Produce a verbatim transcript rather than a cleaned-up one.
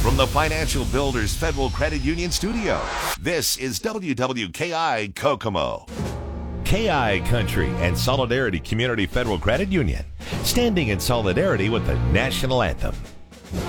From the Financial Builders Federal Credit Union studio, this is W W K I Kokomo. K I Country and Solidarity Community Federal Credit Union, standing in solidarity with the national anthem.